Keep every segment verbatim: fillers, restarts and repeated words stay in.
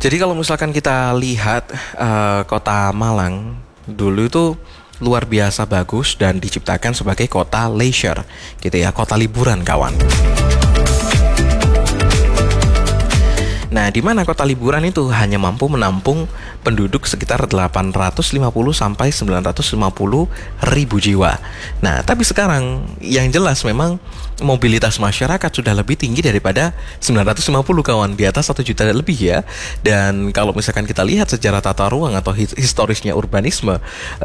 Jadi kalau misalkan kita lihat uh, kota Malang dulu itu luar biasa bagus dan diciptakan sebagai kota leisure gitu ya, kota liburan kawan. Nah, di mana kota liburan itu hanya mampu menampung penduduk sekitar delapan ratus lima puluh sampai sembilan ratus lima puluh ribu jiwa. Nah, tapi sekarang yang jelas memang mobilitas masyarakat sudah lebih tinggi daripada sembilan ratus lima puluh kawan, di atas satu juta lebih ya. Dan kalau misalkan kita lihat sejarah tata ruang atau historisnya urbanisme,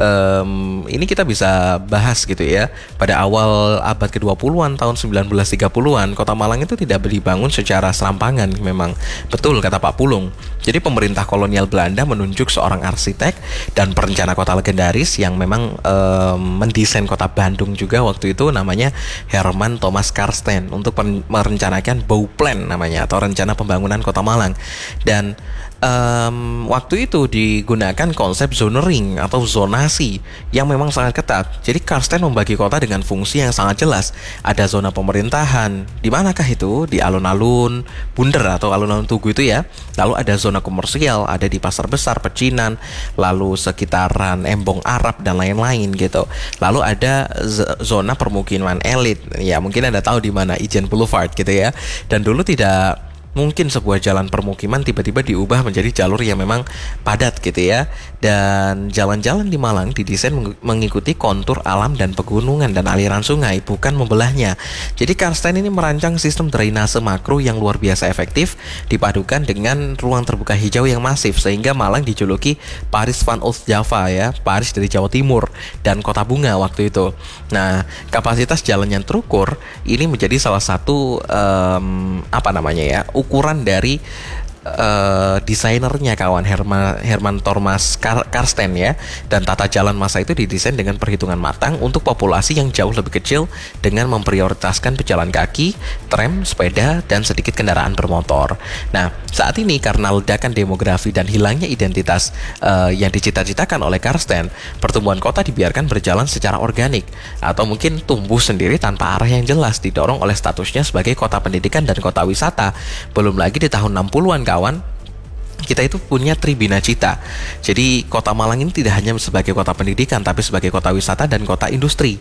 um, ini kita bisa bahas gitu ya. Pada awal abad ke dua puluhan tahun sembilan belas tiga puluhan, kota Malang itu tidak dibangun secara serampangan memang. Betul kata Pak Pulung. Jadi pemerintah kolonial Belanda menunjuk seorang arsitek dan perencana kota legendaris yang memang um, mendesain kota Bandung juga waktu itu, namanya Herman Thomas Karsten, untuk merencanakan Bouwplan namanya, atau rencana pembangunan kota Malang. Dan um, waktu itu digunakan konsep zonering atau zonasi yang memang sangat ketat. Jadi Karsten membagi kota dengan fungsi yang sangat jelas. Ada zona pemerintahan, di manakah itu? Di alun-alun Bunder atau alun-alun Tugu itu ya. Lalu ada zona komersial, ada di pasar besar, pecinan, lalu sekitaran Embong Arab dan lain-lain gitu. Lalu ada z- zona permukiman elit. Ya, mungkin Anda tahu di mana, Ijen Boulevard gitu ya. Dan dulu tidak mungkin sebuah jalan permukiman tiba-tiba diubah menjadi jalur yang memang padat gitu ya. Dan jalan-jalan di Malang didesain mengikuti kontur alam dan pegunungan dan aliran sungai, bukan membelahnya. Jadi Karsten ini merancang sistem drainase makro yang luar biasa efektif dipadukan dengan ruang terbuka hijau yang masif, sehingga Malang dijuluki Paris van Oost-Java ya, Paris dari Jawa Timur dan kota bunga waktu itu. Nah, kapasitas jalan yang terukur ini menjadi salah satu um, apa namanya ya, ukuran dari uh, desainernya kawan, Herman, Herman Thomas Karsten ya. Dan tata jalan masa itu didesain dengan perhitungan matang untuk populasi yang jauh lebih kecil, dengan memprioritaskan pejalan kaki, tram, sepeda, dan sedikit kendaraan bermotor. Nah, saat ini karena ledakan demografi dan hilangnya identitas uh, yang dicita-citakan oleh Karsten, pertumbuhan kota dibiarkan berjalan secara organik atau mungkin tumbuh sendiri tanpa arah yang jelas, didorong oleh statusnya sebagai kota pendidikan dan kota wisata. Belum lagi di tahun enam puluhan kawan, kita itu punya Tribinacita. Jadi kota Malang ini tidak hanya sebagai kota pendidikan, tapi sebagai kota wisata dan kota industri.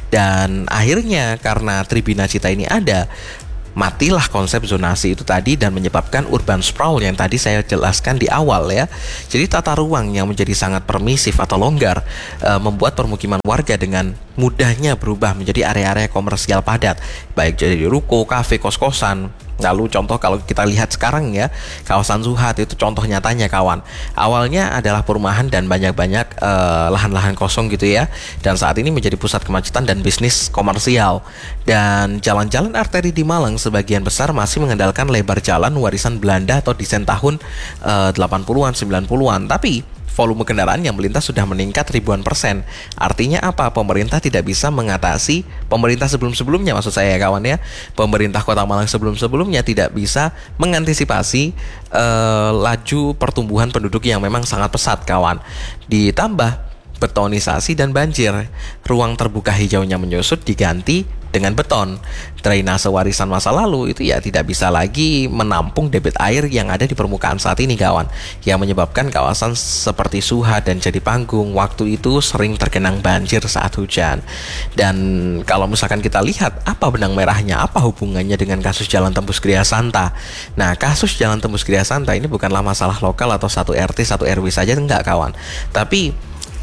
Dan akhirnya karena Tribinacita ini ada, matilah konsep zonasi itu tadi dan menyebabkan urban sprawl yang tadi saya jelaskan di awal ya. Jadi tata ruang yang menjadi sangat permisif atau longgar e, membuat permukiman warga dengan mudahnya berubah menjadi area-area komersial padat, baik jadi ruko, kafe, kos-kosan. Lalu contoh kalau kita lihat sekarang ya, kawasan Zuhad itu contoh nyatanya kawan. Awalnya adalah perumahan dan banyak-banyak uh, lahan-lahan kosong gitu ya. Dan saat ini menjadi pusat kemacetan dan bisnis komersial. Dan jalan-jalan arteri di Malang sebagian besar masih mengandalkan lebar jalan warisan Belanda atau desain tahun uh, delapan puluhan, sembilan puluhan. Tapi volume kendaraan yang melintas sudah meningkat ribuan persen. Artinya apa? Pemerintah tidak bisa mengatasi, pemerintah sebelum-sebelumnya maksud saya ya kawan ya, pemerintah Kota Malang sebelum-sebelumnya tidak bisa mengantisipasi uh, laju pertumbuhan penduduk yang memang sangat pesat kawan. Ditambah betonisasi dan banjir, ruang terbuka hijaunya menyusut diganti dengan beton. Drainase warisan masa lalu itu ya tidak bisa lagi menampung debit air yang ada di permukaan saat ini kawan, yang menyebabkan kawasan seperti Suha dan Jadi Panggung waktu itu sering tergenang banjir saat hujan. Dan kalau misalkan kita lihat apa benang merahnya, apa hubungannya dengan kasus Jalan Tembus Gria Santa. Nah, kasus Jalan Tembus Gria Santa ini bukanlah masalah lokal atau satu R T, satu R W saja, enggak kawan, tapi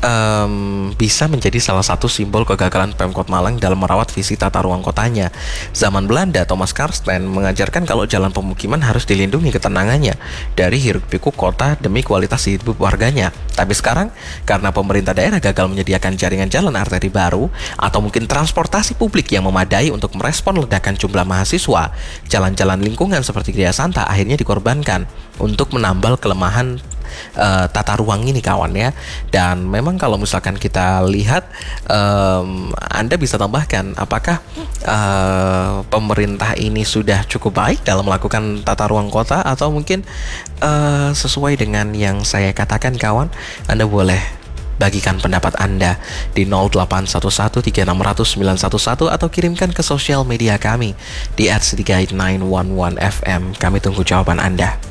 Um, bisa menjadi salah satu simbol kegagalan Pemkot Malang dalam merawat visi tata ruang kotanya. Zaman Belanda, Thomas Karsten mengajarkan kalau jalan pemukiman harus dilindungi ketenangannya dari hiruk-pikuk kota demi kualitas hidup warganya. Tapi sekarang, karena pemerintah daerah gagal menyediakan jaringan jalan arteri baru atau mungkin transportasi publik yang memadai untuk merespon ledakan jumlah mahasiswa, jalan-jalan lingkungan seperti Gria Santa akhirnya dikorbankan untuk menambal kelemahan Uh, tata ruang ini kawan ya. Dan memang kalau misalkan kita lihat, um, Anda bisa tambahkan apakah uh, pemerintah ini sudah cukup baik dalam melakukan tata ruang kota, atau mungkin uh, sesuai dengan yang saya katakan kawan. Anda boleh bagikan pendapat Anda di nol delapan satu satu tiga enam nol nol sembilan satu satu atau kirimkan ke sosial media kami di at city guide sembilan satu satu F M. Kami tunggu jawaban Anda.